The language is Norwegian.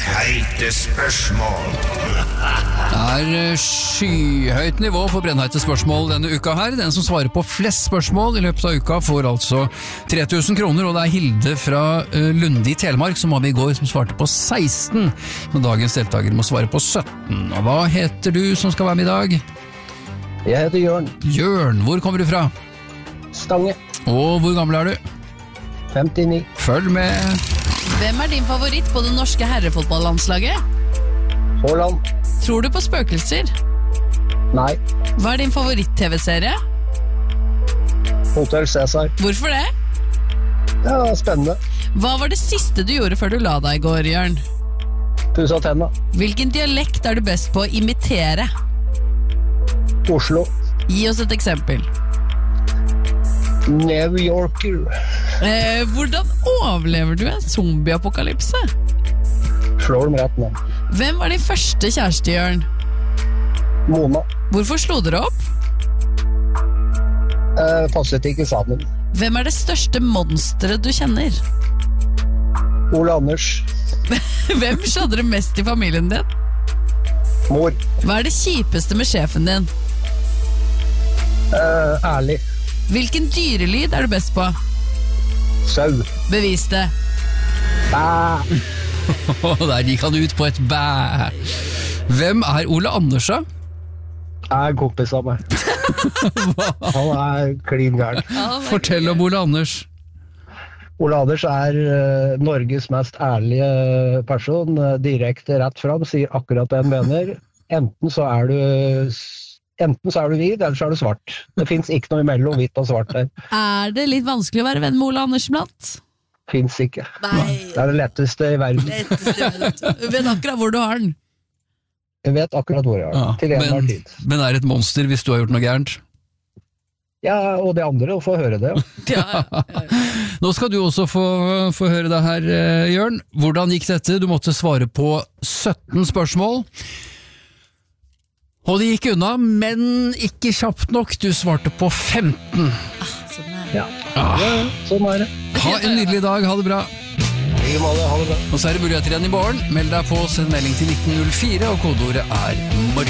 Brennheite spørsmål. Det skyhøyt nivå på brennheite spørsmål denne uka her. Den som svarer på flest spørsmål i løpet av uka får altså 3000 kroner, og det Hilde fra Lunde i Telemark som var med i går som svarte på 16, men dagens deltaker må svare på 17. Og hva heter du som skal være med i dag? Jeg heter Jørn. Jørn, hvor kommer du fra? Stange. Og hvor gammel du? 59. Følg med. Hvem din favoritt på det norske herrefotballandslaget? Haaland. Tror du på spøkelser? Nei. Hva din favoritt-tv-serie? Hotel Cæsar. Hvorfor det? Det var spennende. Hva var det siste du gjorde før du la deg i går, Jørn? Pusset tenna. Hvilken dialekt du best på å imitere? Oslo. Gi oss et eksempel. New Yorker. Hvordan overlever du en zombieapokalypse? Slår dem rett ned. Hvem var din første kjæreste, Jørn? Mona. Hvorfor slo dere opp? Passet ikke sammen. Hvem det største monsteret du kjenner? Ole Anders. Hvem skjønner du mest i familien din? Mor. Hva det kjipeste med sjefen din? Ærlig. Hvilken dyrelyd du best på? Sau. Bevis det. Bæ. Der gikk han ut på et bæ. Hvem Ole Anders da? Kompis av meg. Han klin gæren. Fortell om Ole Anders. Ole Anders Norges mest ærlige person, direkte rett fram, sier akkurat det han mener. Enten så du hvit, eller så du svart. Det finnes ikke noe imellom hvitt og svart der. Det litt vanskelig å være venn med Ole Andersen blant? Finnes ikke. Nei. Det det letteste i verden. Du vet akkurat hvor du har den. Jeg vet akkurat hvor jeg har den. Til enhver tid. Men det et monster hvis du har gjort noe gærent? Ja, og de andre å få høre det. Ja. Nå skal du også få høre det her, Jørn. Hvordan gikk dette? Du måtte svare på 17 spørsmål. Og det gikk unna, men ikke kjapt nok. Du svarte på 15. Ja, sånn det. Ha en nydelig dag, ha det bra. I måte, ha det bra. Og så det muligheter igjen i morgen. Meld deg på, send melding til 1904, og kodeordet morgen.